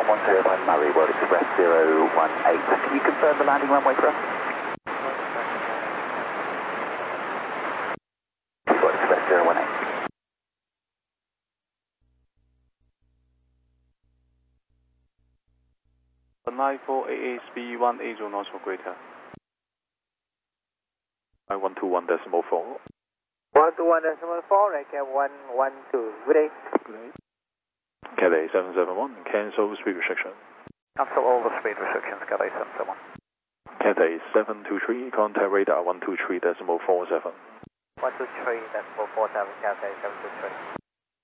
1105 Murray, World Express 018. Can you confirm the landing runway for us? World Express 018. 9488 speed 180 knots for greater. 121.4. 121.4, right cap 112. Good day. Cathay 771, cancel speed restriction. Cancel all the speed restrictions, Cathay 771. Cathay 723, contact radar 123.47. 123.47, Cathay 723.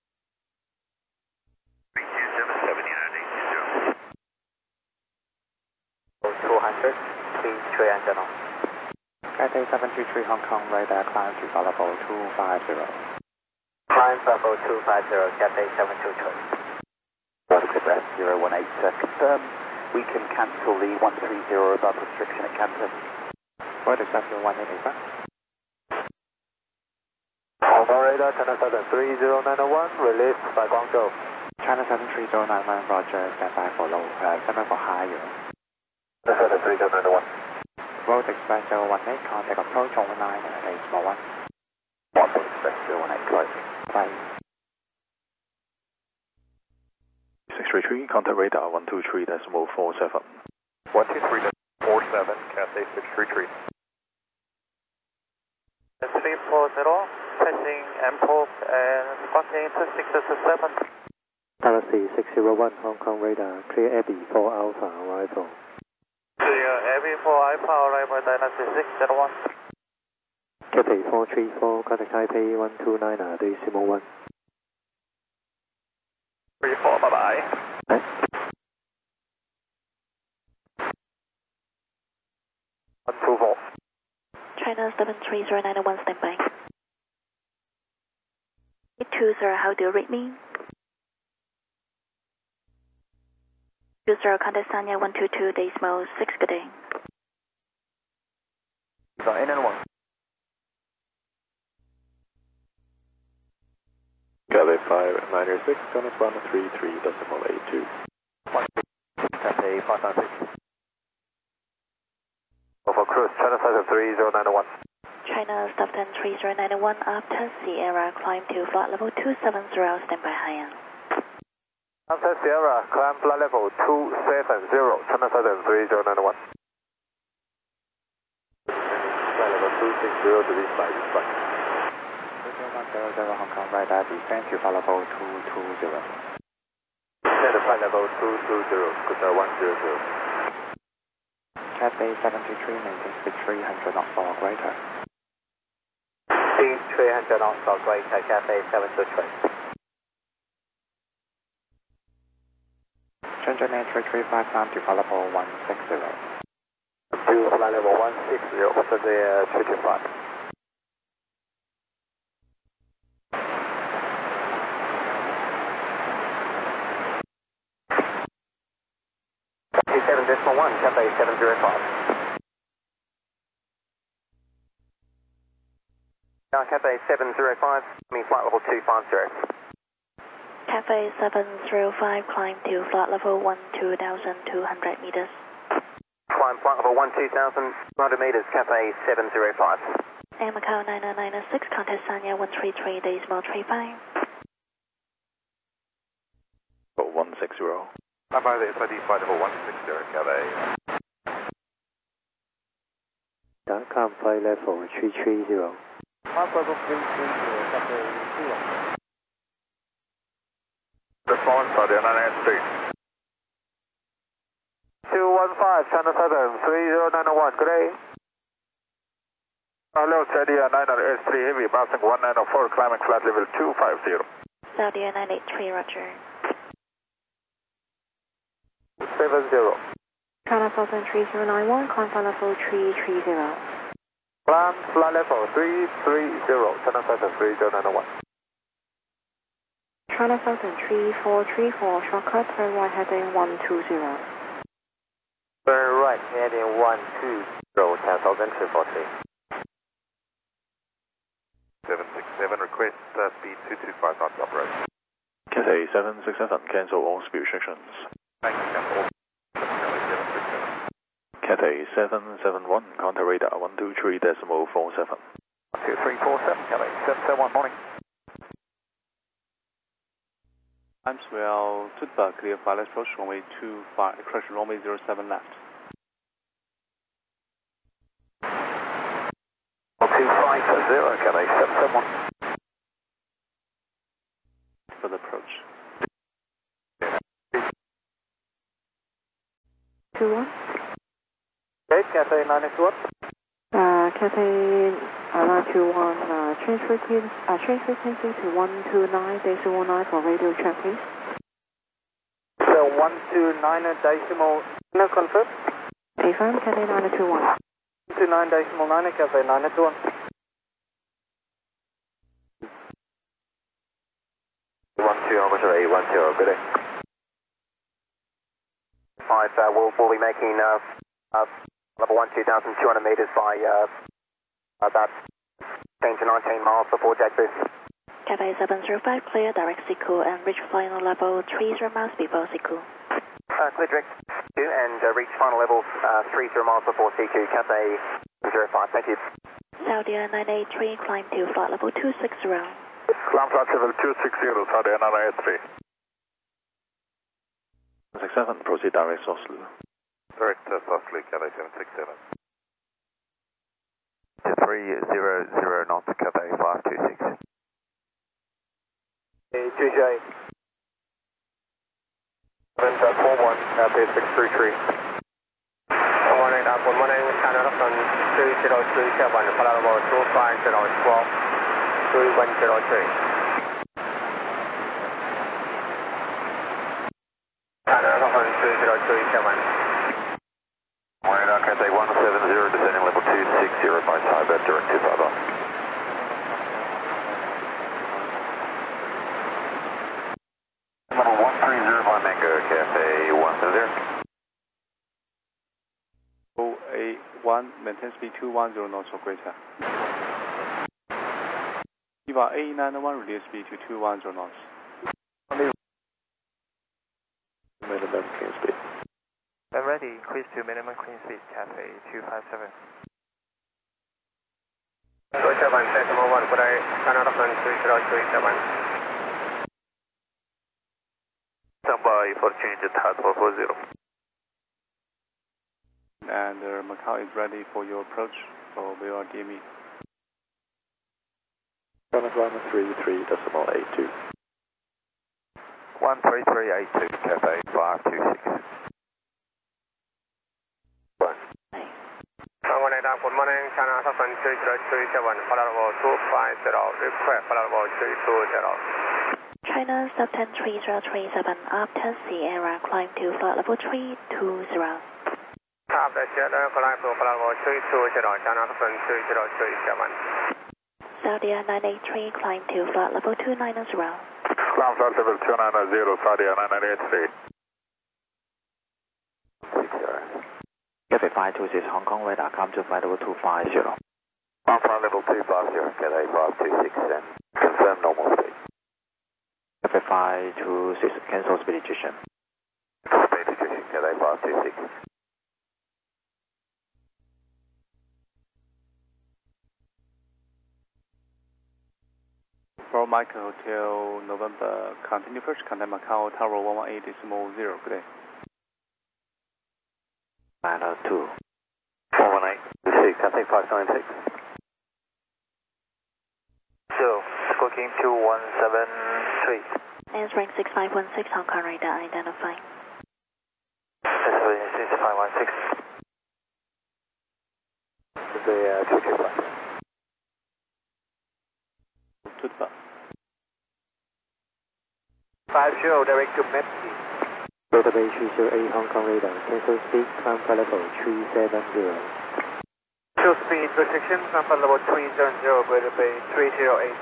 200, please 300 knots. Cathay 723 Hong Kong, radar climb to level 250. Climb level 250, Cathay 723. World Express 018, confirm we can cancel the 130 above restriction at Canton. World Express 018, sir. Hong Kong radar, China Southern 30901, released by Guangzhou. China 73091, roger, stand by for low, stand by for higher. China Southern 30901. World Express 018, contact approach on 981. World Express 018, closing. Bye. 633, contact radar 123.47. 123.47, Cathay 633. 340, passing airport and squatting to 667. Galaxy 601, Hong Kong radar, clear Abbey 4 Alpha arrival. Clear Abbey 4 Alpha arrival, Dynasty 601. Cathay 434, contact Taipei 129.1. 34, bye-bye. Right. 124. China 73091, standby. 20, how do you read me? 20, contact Sanya 122.6, good day. In and 1. Cathay 596, contact 133.82. Cathay 596. Over cruise, China Southern 30901. China 73091, after Sierra, climb to flight level 270, standby high end. After Sierra, climb flight level 270, China Southern 30901. Flight level 260 to this side, this side. 100 Hong Kong radar, descend to flight level 220. Descend to flight level 220, Scooter 100. Cathay 723, maintain speed 300 knots for greater. Speed 300 knots for greater, Cathay 723. Change name 335, climb to flight level 160. To flight level 160, so the 325. 7.1, Cathay 705. Cathay 705, mean flight level 250. Cathay 705, climb to flight level 12,200 meters. Climb flight level 12,200 meters, Cathay 705. Air Macau 9996, contact Sanya 133.35. 160. Bye-bye, the SID flight level 160, Cathay. Come flight level 330. Flight level 330, Cathay 2. Response, Saudi 983. 215, China Southern 30901, good day. Hello, Saudi 983 heavy, bouncing 1904, climbing flight level 250. Saudi 983, roger. 70. China Southern 3091, climb flight level 330. Climb flight level 330, China Southern 3091. China Southern 3434, shortcut, turn right heading 120. Turn right heading 120, China Southern 343. 767, request speed 225 knots operation. Cathay 767, cancel all speed restrictions. Cathay 771, contact radar 123.47. 2347, Cathay 771, morning. Times will Tutba, clear flight approach runway 25, correction runway 07 left. 1250, Cathay 771. For the approach. 21. Okay, Cathay 981. Cathay 921, change frequency to 129.19 for radio check, please. So 129 no confirm. Affirm, Cathay 921. 129.9, Cathay 981. 12, good day. 5, we'll be making level 1, 2,200 meters by about 10 to 19 miles before deck boost. Cathay 705, clear direct Siku and reach final level 30 miles before Siku. Clear direct CQ and reach final level 30 miles before CQ, Cathay 05, thank you. Saudi Air 983, climb to flight level 260. Climb flight level 260, Saudi Air 983. 67, proceed direct Oslo. Direct Oslo, Cathay 767. 300 knots, Cathay 526. 2J. 741, Cathay 633. 118 up, 118, China London 2037, flight level 250, 12, 3103. China London 2037. Radar Cathay 170, descending level 260 by Cyber, direct to Baba. Level 130 by Mango, Cathay 170. 081, maintain speed 210 knots for greater. Viva A991, reduce speed to 210 knots. Minimum clean speed. I'm ready, increase to minimum clean speed, Cathay 257. Deutsche Bahn, decimal 1, good day, China London 2037. Stand by for change at HAT 440. And Macau is ready for your approach, so we are DME. Runway 133.82. 13382, Cathay 526. 118 up, good morning, China Southern 2037, flight level 250, request flight level 320. China Southern 3037, after Sierra, climb to flight level 320. After Sierra, climb to flight level 320, China Southern 2037. Saudi Air 983, climb to flight level 290. Climb flight level 290, Saudi Air 983. Cathay 526, Hong Kong radar, come to flight level 250. Climb flight level 250, Cathay 526, and confirm normal speed. Cathay 526, cancel speed decision. Speed decision, Cathay 526. For Mike Hotel November, continue first, contact Macau Tower 118.0, good day. 902. 418, Cathay 596. So, squawking 2173. Answering 6516, Hong Kong radar identifying. 6516. The 225. Tutba. 50, direct to Metsi. Database 308 Hong Kong radar, cancel speed, climb flight level 370. Show speed restriction, climb flight level 370, Greater Bay 308.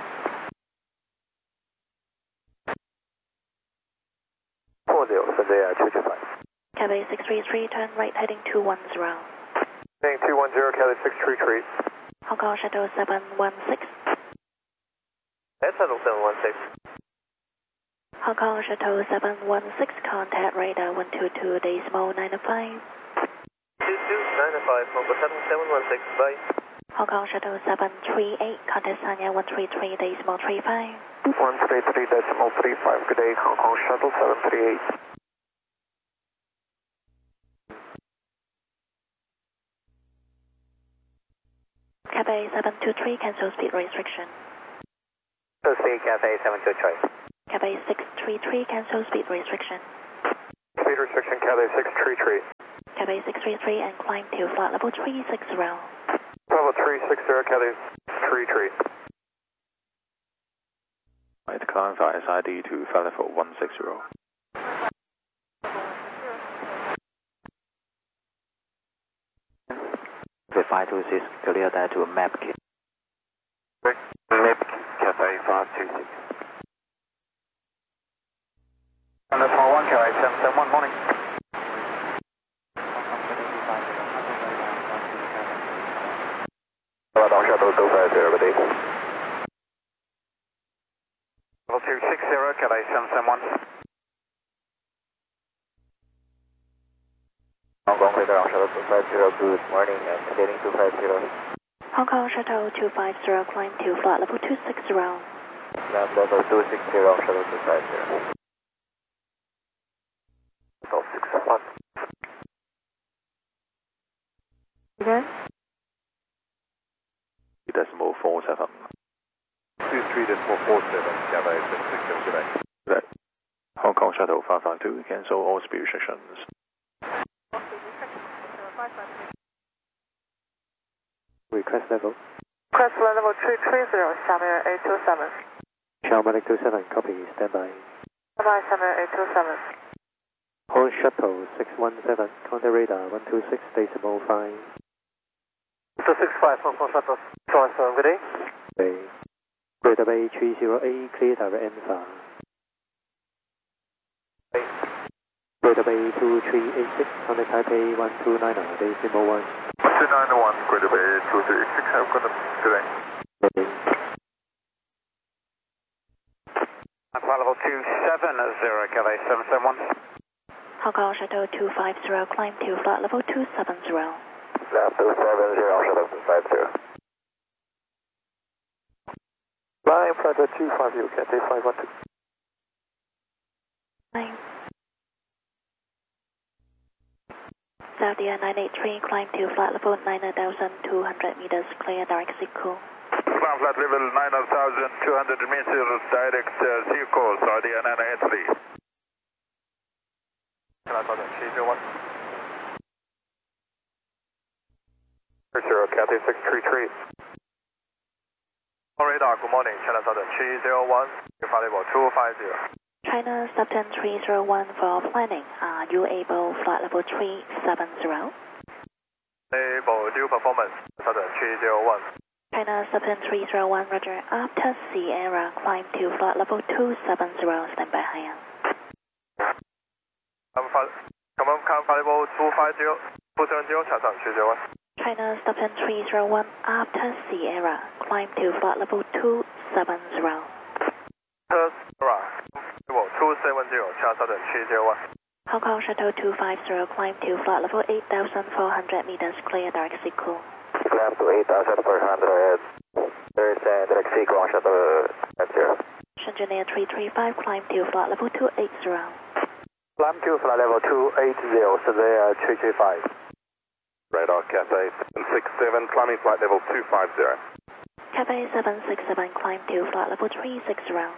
40, Sunday 225. Cathay 633, turn right heading 210. Heading 210, Cathay 633. Hong Kong Shuttle 716. That's Shuttle 716. Hong Kong Shuttle 716, contact radar 122.95. 2295, Hong Kong 7716, bye. Hong Kong Shuttle 738, contact Sanya 133.35. 133.35, good day, Hong Kong Shuttle 738. Cathay 723, cancel speed restriction. Proceed, Cathay 723. Cathay 633, cancel speed restriction. Speed restriction, Cathay 633. Cathay 633 and climb to flight level 360. Level 360, Cathay 33. Right, clarify SID to flight level 160. The 526, clear that to map kit. Map Cathay 526. On the small one, Cathay 771, morning. Radar Shuttle 250, good day. Level 260, Cathay 771. Hong Kong Radar Shuttle 250, good morning, and heading 250. Hong Kong Shuttle 250, climb to flight level 260. Land level 260, Shuttle 250. Level 61. Again? Decimal 47. 23.47, Cathay 760, good day. Right. Hong Kong Shuttle 552, cancel all speed restrictions. Request level. Request level 330, Xiamen 827. Xiamen 827, copy, standby. Standby, Xiamen 827. Hong Shuttle 617, contact radar 126.5. 265, Hong Kong Shuttle 217, good day. Okay. Radar Bay 30A, clear direct Alpha. Radar Bay 2386, contact Taipei 1290, decimal 1. 291, Greater Bay 2386, have got a today. Okay. Flight level 270, Cathay 771. Hong Kong Shuttle 250, climb to flight level 270. Left 270, Shuttle 250. Flying flight 250, Cathay 512. Climb. Saudi 983, climb to flight level 9,200 meters, clear direct circle. Ground flight level 9,200 meters, direct circle, Saudi 983. Zero, Cathay 633. Radar, good morning, China Southern 301, flight level 250. China Southern 301 for planning. Are you able flight level 370? Able, due performance, Southern 301. China Southern 301, roger. After Sierra, climb to flight level 270, stand by high end. Come on, flight level 250, 270, China Southern 301. China Southern 301, after Sierra, climb to flight level 270. Sierra, level 270, China Southern 301. Hong Kong Shuttle 250, climb to flight level 8,400 meters, clear direct circle. Climb to 8,400, there is a direct circle on Shuttle 50. Engineer 335, climb to flight level 280. Climb to flight level 280, so they are 335. Radar Cathay 767, climbing flight level 250. Cathay 767, climb to flight level 360.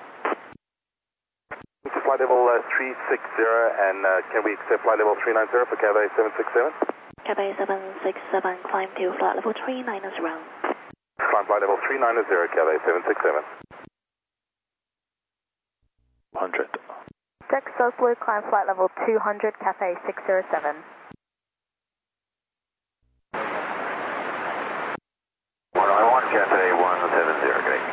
Flight level 360, and can we accept flight level 390 for Cathay 767? Cathay 767, climb to flight level 390. Climb flight level 390, Cathay 767. 100. Deck Southward, climb flight level 200, Cathay 607. 191, Cathay 170, great.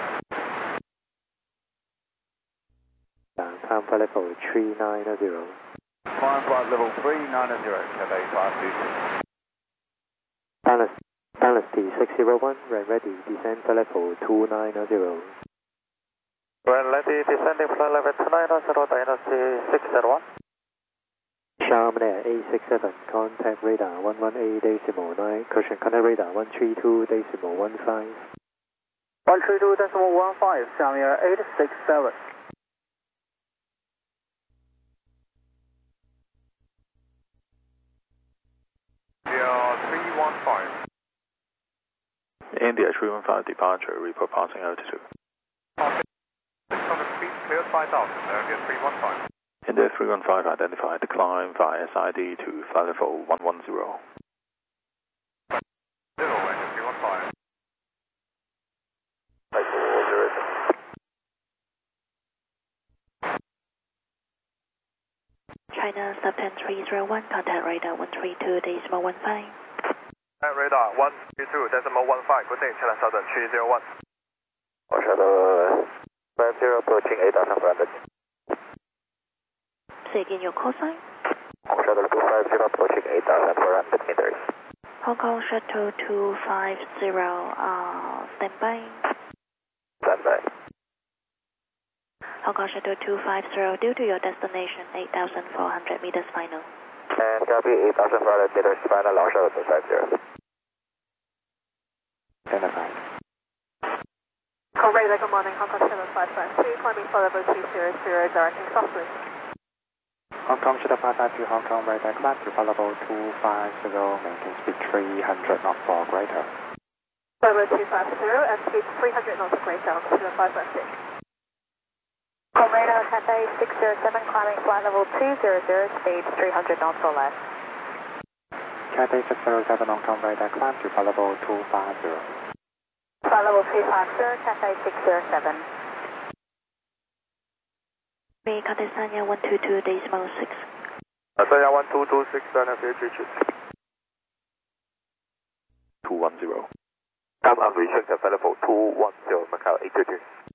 Climb flight level 390. Climb flight level 390, Cathay 526. Dynasty 601, ran ready, descend flight level 290. When ready, descending flight level 290, dynasty 601. Charm Air 867, contact radar 118.9, cushion contact radar 132.15. 132.15, Charm Air 867. India 315 departure, report passing altitude. 600 feet, cleared 5,000, India 315. India 315 identified, climb via SID to flight level 110. 0, India 315. China sub 10301, contact radar 132.15. Radar 132.15, good day, China Southern 301. Shadow 50 approaching 8,000 for 100. Say again your call sign. Shuttle 250 approaching 8,400 meters. Hong Kong Shuttle 250, standby. Standby. Hong Kong Shuttle 250, due to your destination 8,400 meters final. And copy 8,400 meters final, all Shuttle 250. Identified. Radar, good morning, Hong Kong Shuttle 552, climbing flight level 200, directing southwest. Hong Kong Shuttle 552, Hong Kong radar, climb to flight level 250, maintain speed 300 knots or greater. Flight level 250 and speed 300 knots or greater, Hong Kong Shuttle 552. Radar, Cathay 607, climbing flight level 200, speed 300 knots or less. Cathay 607, Hong Kong radar, climb to flight level 250. Flight level 250, Cathay 607. Me, contact Sanya 122.6. Sanya 1226, Dynasty 210. I'm unrestricted, flight level 210, Macau 822.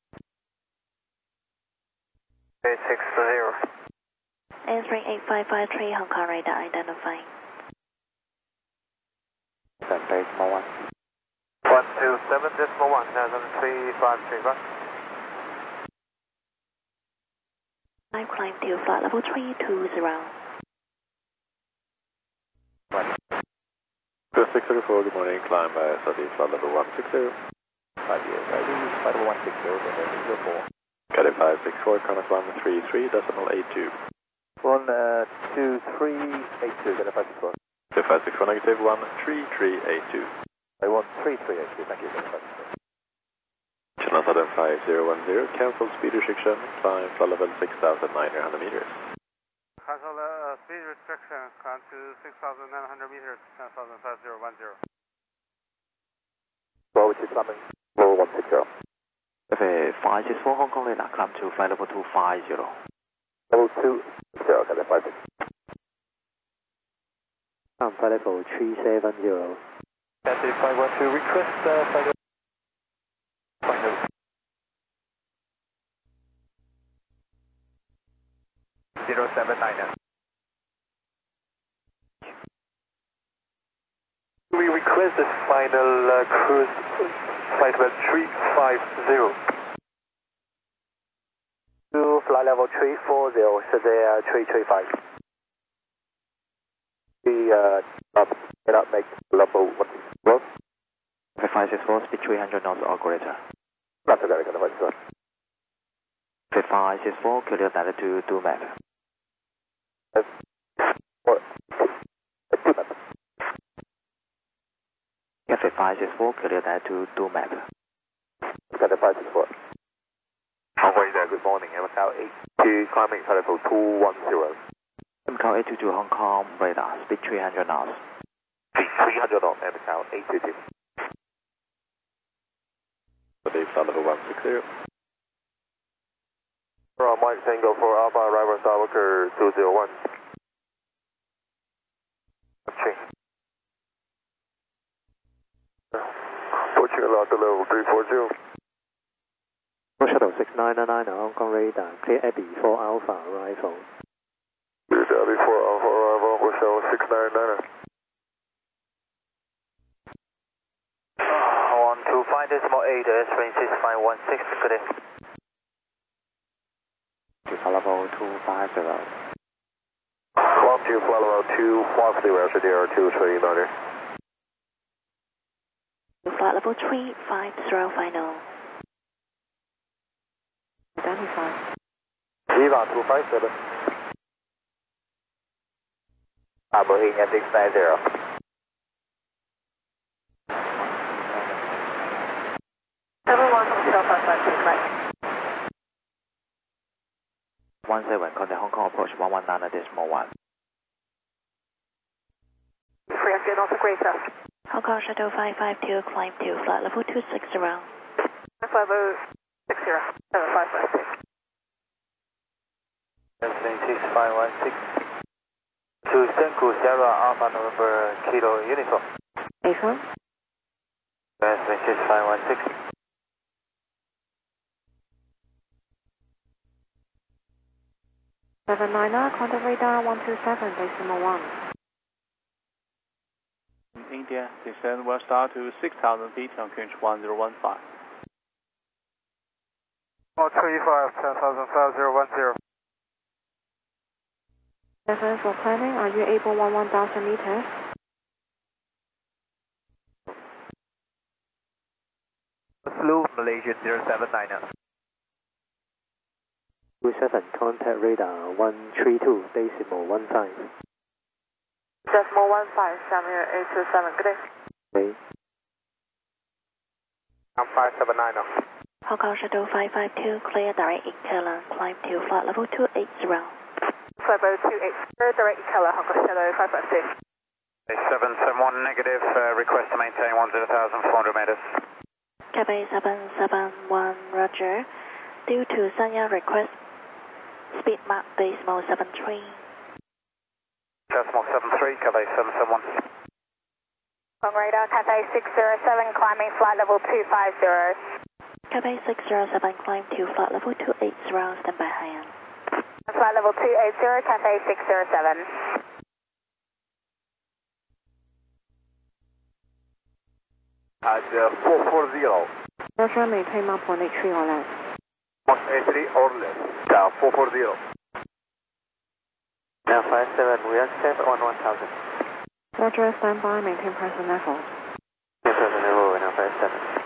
860. Answering 8553, Hong Kong radar identifying. Decimal 1. 127.1, 353, right? I climb to flight level 320. 634, good morning, climb via SID flight level 160. 5 years ID, flight level 160, and 04. Got it 564, Contact 133.82. 12382, got it 564. 564 negative 13382. I want 3382, thank you, got it 564. Channel Southern 5010, cancel speed restriction, climb flight level 6,900 meters. Cancel the speed restriction, climb to 6,900 meters, 10,5010. Well, which is climbing level 160. FA 564 Hong Kong radar, climb to flight level 250. Level 260, got it 560. Flight level 370. Cathay 512, request flight level. Final. 079. We request the final cruise flight level 350. To flight level 340, so they are 335. We cannot make level 1. Well, FA 564, speed 300 knots or greater. not so good, got it 564. FA 564, clear altitude 2 map. 2 meters. FA 564, clear altitude 2 map. Got it 564. Hong Kong there, good morning, Macau 82, climbing flight level 210. Macau 822 Hong Kong radar, speed 300 knots. 300 knots, Macau 822. SID flight level 160. Mike Tango for Alpha, arrival Skywalker 201. Okay. Approaching along to level 340. Shuttle 699, Hong Kong radar, clear Abbey 4 Alpha, arrival. Clear Abbey 4 Alpha, arrival, Shuttle 699. 125.8, range 6516, good day. 250. 12 flight level 250, Roger, 023 motor. Flight level 350 final. Identify. Viva 257. Boeing at 690. 17, contact Hong Kong approach 119.1. Free again, also greater. Hong Kong Shuttle 552, climb to flight level 260. 5060, 7556. 6516. To Senku Sierra Alpha November Kilo Uniform. Affirm. 6516. 79er, contact radar 127.1. India, descend west star to 6,000 feet on QNH 1015. 135, 10,5010. 7 for planning, are you able 11,000 meters? Slow Malaysian 079er. 27, contact radar 132.15. Decimal 15, Samuel 827, good day. Okay. I'm 579er. Hong Kong Shuttle 552, clear direct Ikeller, climb to flight level 280. Flight level 280, direct Ikeller, Hong Kong Shadow 552. 771 negative, request to maintain 10,400 meters. Cathay 771, roger. Due to Sanya request, speed mark decimal 73. Decimal 73, Cathay 771. Hong radar, Cathay 607, climbing flight level 250. Cathay 607, climb to flight level 280, stand by hand. Flight level 280, Cathay 607. At 440. Roger, maintain map 183 or less. 183 or less. 440. Now 57, we are set on 1000. Roger, stand by, maintain present level. Present level, now 57.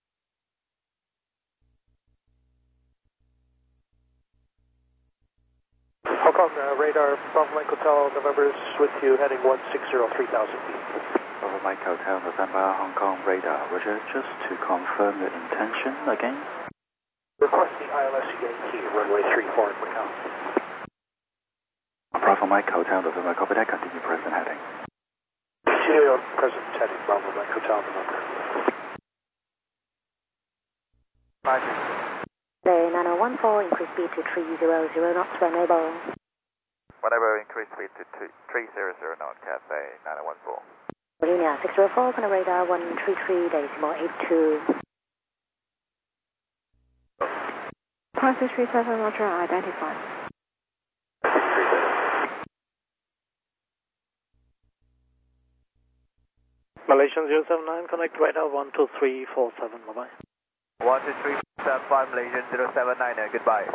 Hong Kong radar, Bravo Mike Hotel, November with you, heading 160, 3,000 feet. Bravo Mike Hotel, November, Hong Kong radar. Roger, just to confirm the intention again. Request the ILS Yankee, runway 34 in Macau. Bravo Mike Hotel, November, copy that, continue present heading. Continue on present heading, Bravo Mike Hotel, November. Day 9014, increase speed to 300 knots, runable. Whatever, increase speed to 300 knots, Cathay 9014. Virginia 604, contact radar 133.82. 5637, roger, identify. Malaysian 079, connect radar 12347, bye-bye. 12375, Malaysian 079er, goodbye.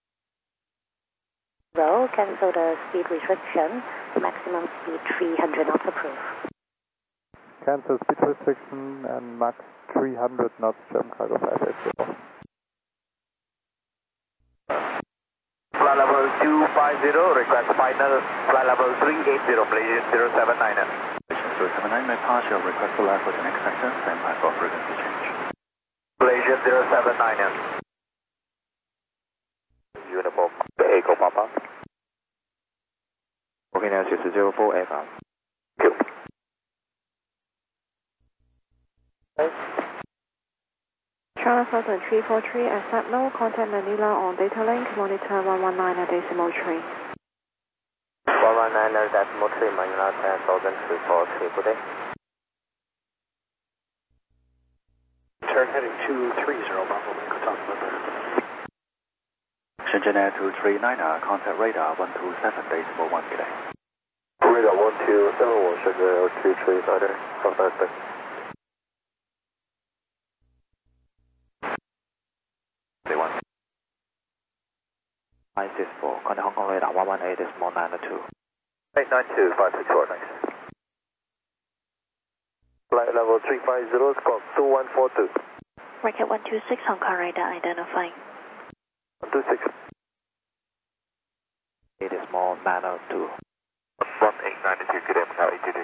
Roll, cancel the speed restriction, maximum speed 300 knots approved. Cancel speed restriction and max 300 knots, German cargo 580. Flight level 250, request final, flight level 380, Malaysian 079er. 079 may pass your request for live for the next sector, stand by for frequency change. Malaysian 079er. Uniform, Echo Papa. Okay, now 604 FM. Q. Charlie Southern 343, accept no, contact Manila on data link, monitor 119 at decimal 3. 119 at decimal 3, Manila 10,343, good day. Turn heading 230, Bravo Mike Hotel, November. Shenzhen Air 239, contact radar 127.1 today. Radar 127, Shenzhen Air 239, contact. 564, contact Hong Kong radar 118.902. 892, 564, thanks. Flight level 350, squawk 2142. Rocket 126, Hong Kong radar identifying. 126. 902. 1892, good day, Macau 822.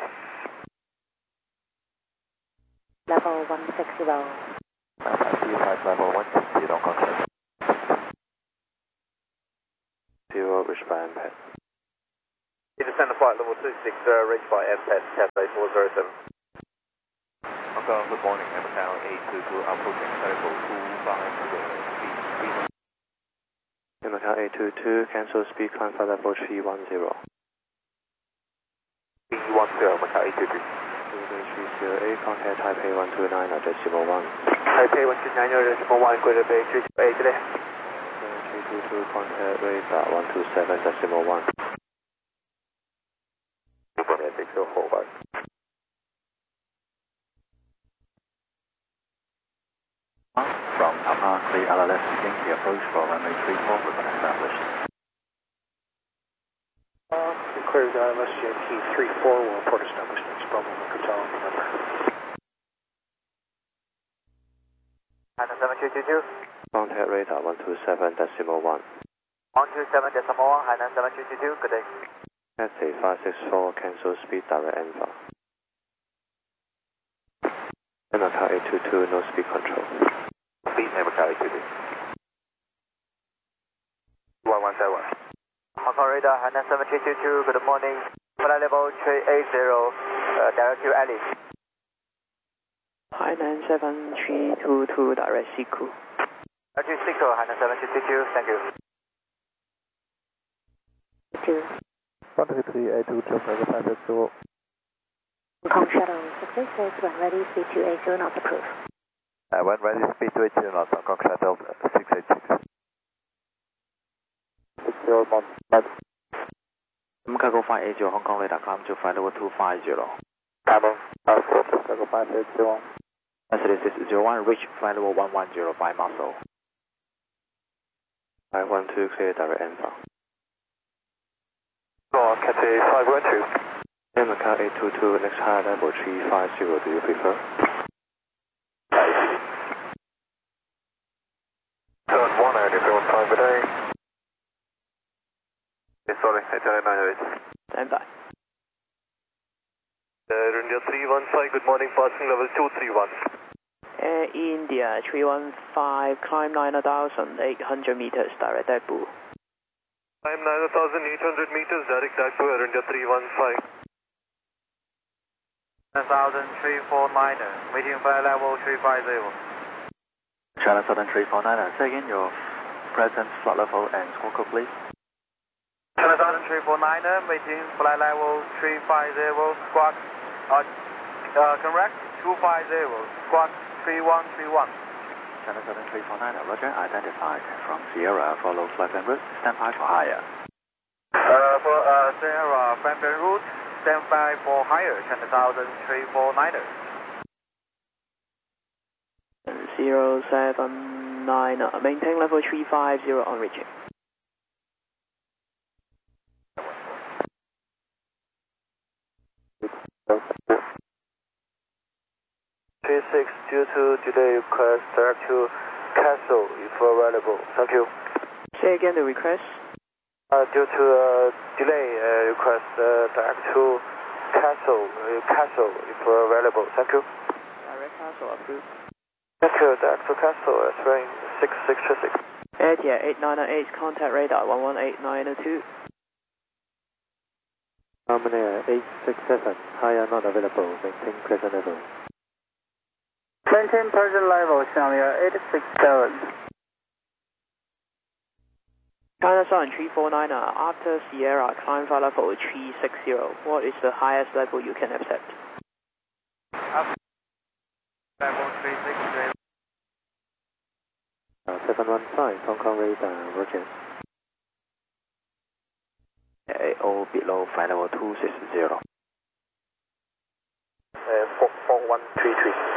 Level 160. level 160, Hong Kong. 0, reached by MPET. Descend to flight level 26, reached by MPET, Cathay 407. Hong Kong, good morning, Macau 822, approaching level 250, Macau 822, cancel speed, climb for level 310. 310, Macau 822. 308, contact Taipei 129.1. Taipei 129.1, Greater Bay 328 today. 322, contact radar 127.1. 604, From Papa, the LLS Yankee approach for runway 34 has been established. Cleared LS Yankee 34 will report establishments, Bravo Mike Hotel, November. Hainan 7222. Contact radar 127.1. 127.1, Hainan 7222, good day. Cathay 564, cancel speed, direct Alpha. Macau 822, no speed control. Speed, Macau 822. 1171. Hong Kong radar, Hainan 7222, good morning. Flight level 380, direct to Alice. Hainan 7322, direct Siku. Direct to Siku, Hainan 7222, thank you. 13382, Jump Over 560. Hong Kong Shuttle 686, when ready, speed 280 knots approved. when ready, speed 280 knots, Hong Kong Shuttle 686. 60 months. Chicago 580, Hong Kong radar climb to flight level 250. Chicago 580. Message 601, reach flight level 110 by muscle. 512, clear direct Alpha. Cathay 512. Macau 822, next high level 350, do you prefer? Turn 1 out, everyone 5 a day. Sorry, 898. Stand by. India 315, good morning, passing level 231. Air India 315, climb 9,800 meters, direct Daegu. Climb 9,800 meters, direct back to Air India 315. 9,349, meeting flight level 350. China Southern 349, say again your present flight level and squawk code, please. China Southern 349, meeting flight level 350, squawk, correct, 250, squawk 3131. China Southern 349, Roger, identified from Sierra, follow flight plan route, stand by for higher. For Sierra, flight plan route, stand by for higher, China Southern 349. 079, maintain level 350 on reaching. Delay request direct to Castle if available. Thank you. Say again the request. Due to delay request direct to Castle if available. Thank you. Direct Castle approved. Thank you. Direct to Castle, range 6636. Air 898, contact radar 118.902. Harmony 867, higher not available, maintain present level. Maintain present level, Xiaomi 867. China Southern 349, after Sierra, climb flight level 360. What is the highest level you can accept? Level 360. 715, Hong Kong radar, roger. AO below flight level 260. 4133.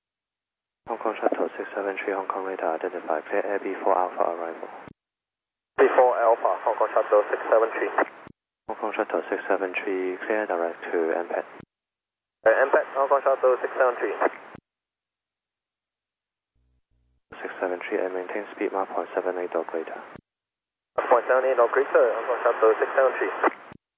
Hong Kong Shuttle 673, Hong Kong radar identified, clear Air B4 Alpha arrival. 34 Alpha, Hong Kong Shuttle 673. Hong Kong Shuttle 673, clear direct to MPAD. MPAD, Hong Kong Shuttle 673. 673 and maintain speed mark 0.78 or greater. 0.78 or greater, Hong Kong Shuttle 673.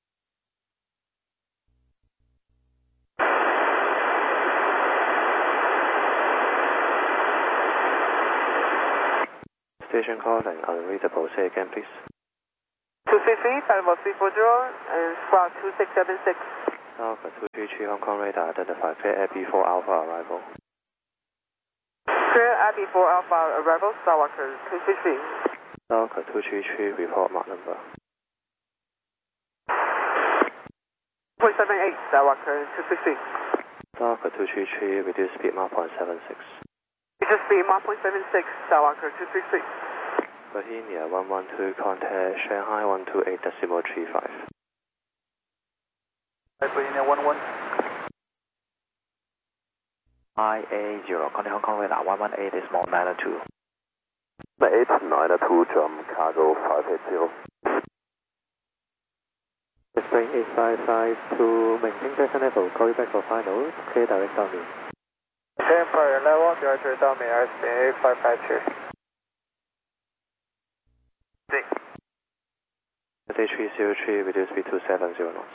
Station calling, unreadable. Say again, please. 233, Flight 340, and Squawk 2676. Alpha 233, Hong Kong radar, identify clear Air B4 Alpha arrival. Clear Air B4 Alpha arrival, Skywalker 233. Alpha 233, report mark number. 0.78, Skywalker 233. Alpha 233, reduce speed mark 0.76. Reduce speed mark 0.76, Skywalker 233. Bohemia 112, contact Shanghai 128.35. Bohemia 11. IA0, contact Hong Kong radar 118.902. 892, jump cargo 580. Spring 855 to maintain descent level, call you back for final, clear direct downwind. Empire level, director downwind, RSP 8552. 303, reduce speed to 70 knots.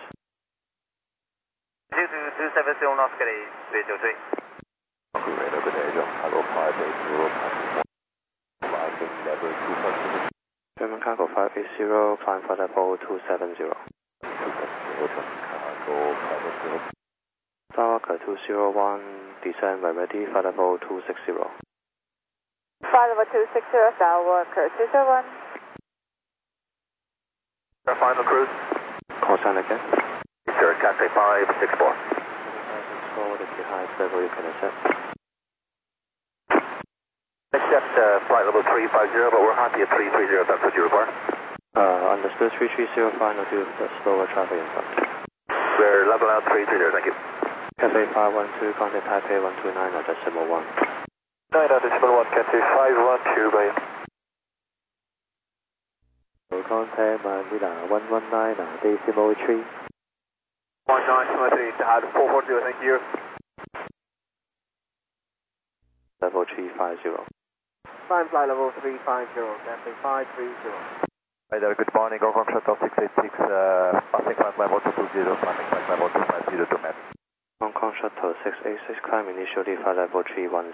270 knots, get a 303. Radar, good day, jump cargo 580, rising level 240. German cargo 580, climb for level 270. 270, jump cargo 580. Skywalker 201, descend when ready, flight level 260. Flight level 260, Skywalker 201. Final cruise. Call sign again. Sir, Cathay 564. 564, that's the highest level you can accept. Accept flight level 350, but we're happy at 330 if that's what you require. Understood, 3305, no do the slower traffic in front. We're level out 330, thank you. Cathay 512, contact Taipei 129 at decimal 1. 9 at decimal 1, Cathay 512 by you. Contact Manila 119 at decimal 3. 1923, Tahad 440, thank you. Level 350. Climb flight level 350, Cathay 530. Hi there, good morning, Hong Kong Shuttle 686, passing flight level 220, climbing flight level 250 to MET. Hong Kong Shuttle 686, climb initially flight level 310.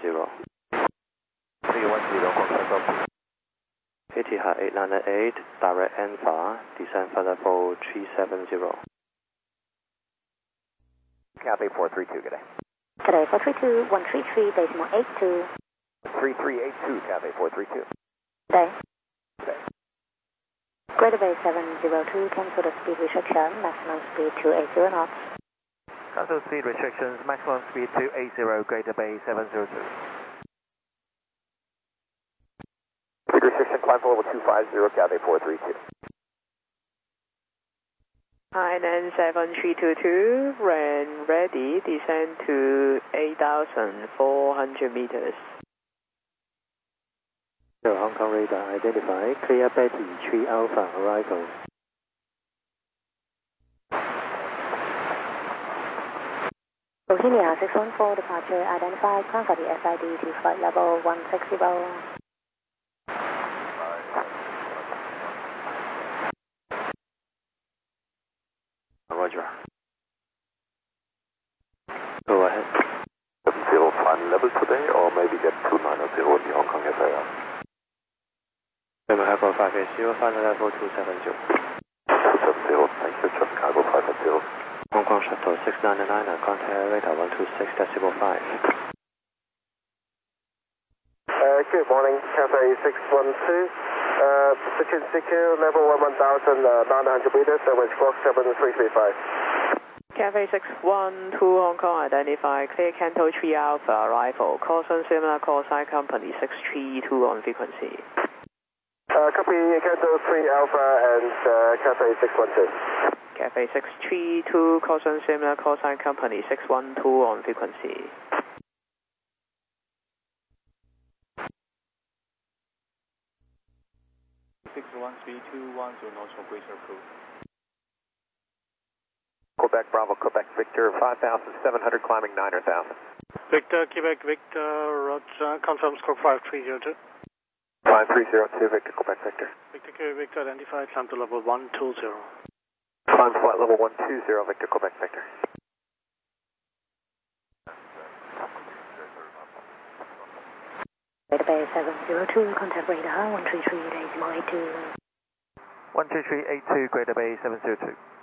310, Hong Kong Shuttle. Etihad 898, direct Enfa, descend flight level 370. Cathay 432, good day. Today 432, 133, decimal 82. 3382, Cathay 432. Today. Today. Greater Bay 702, cancel the speed restriction, maximum speed 280 knots. Cancel speed restrictions, maximum speed 280, Greater Bay 702. Speed restriction, climb for level 250, Cathay 432. Hainan 7322, when ready, descend to 8,400 meters. Hong Kong radar, identify clear Betty 3 Alpha arrival. Bohemia 614, departure identified, climb for the SID to flight level 160. Roger. Go ahead. 70 final level today, or maybe get 290 in the Hong Kong FAR. German cargo 580, final level 270. 270, thank you, just cargo 580. Hong Kong Shuttle 699, contact radar 126.5. Good morning, Cathay 612. Switching secure, level 1,900 meters, with Squawk 7335. Cathay 612, Hong Kong, identify clear Canto 3 Alpha arrival. Call sign similar, call sign company 632 on frequency. Copy Canto 3 Alpha and Cathay 612. Cathay 632, call sign similar, call sign company 612 on frequency. 13210 North Shore Glacier approved. Quebec Bravo, Quebec Victor, 5,700 climbing 9 or 1,000. Victor, Quebec Victor, Roger, confirm score 5302. 5302, Victor, Quebec Victor. Victor, Quebec Victor, identified, climb to level 120. Climb flight level 120, Victor, Quebec Victor. Radar Bay 702, contact radar 133.8082. 13382, Greater Bay 702.